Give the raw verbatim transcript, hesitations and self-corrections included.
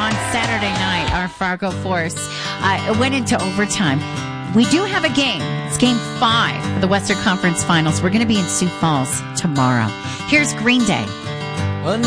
on Saturday night, our Fargo Force uh, went into overtime. We do have a game. It's game five for the Western Conference Finals. We're going to be in Sioux Falls tomorrow. Here's Green Day.